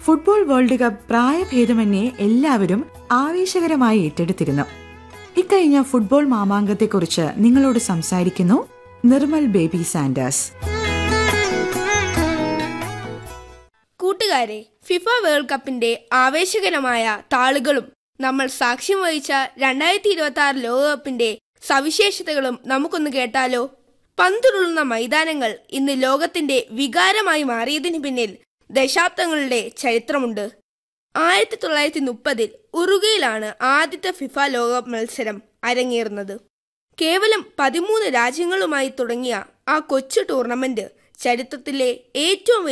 Football world cup പ്രായഭേദമന്യേ എല്ലാവരും ആവേശകരമായി ഏറ്റെടുത്തിരുന്നു. ഇക്കഴിഞ്ഞ ഫുട്ബോൾ മാമാങ്കത്തെക്കുറിച്ച് നിങ്ങളോട് സംസാരിക്കുന്നു നിർമ്മൽ ബേബി സാൻഡേഴ്സ്. കൂട്ടുകാരെ, ഫിഫ വേൾഡ് കപ്പിന്റെ ആവേശകരമായ താളുകളും നമ്മൾ സാക്ഷ്യം വഹിച്ച 2026 ലോകകപ്പിന്റെ സവിശേഷതകളും നമുക്കൊന്ന് കേട്ടാലോ? പന്തുരുളുന്ന മൈതാനങ്ങൾ ഇന്ന് ലോകത്തിന്റെ വികാരമായി മാറിയതിന് പിന്നിൽ ദശാബ്ദങ്ങളുടെ ചരിത്രമുണ്ട്. 1930 ഉറുഗ്വേയിലാണ് ആദ്യത്തെ ഫിഫ ലോകകപ്പ് മത്സരം അരങ്ങേറുന്നത്. കേവലം 13 രാജ്യങ്ങളുമായി തുടങ്ങിയ ആ കൊച്ചു ടൂർണമെന്റ് ചരിത്രത്തിലെ ഏറ്റവും